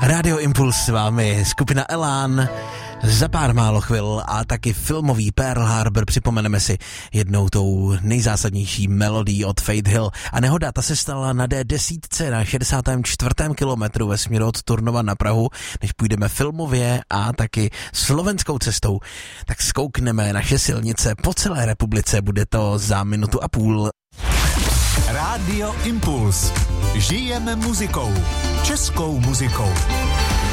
Radio Impuls s vámi, skupina Elán, za pár málo chvil a taky filmový Pearl Harbor připomeneme si jednou tou nejzásadnější melodií od Faith Hill. A nehoda, ta se stala na D10 na 64. kilometru ve směru od Turnova na Prahu, než půjdeme filmově a taky slovenskou cestou. Tak zkoukneme naše silnice po celé republice, bude to za minutu a půl. Rádio Impuls. Žijeme muzikou. Českou muzikou.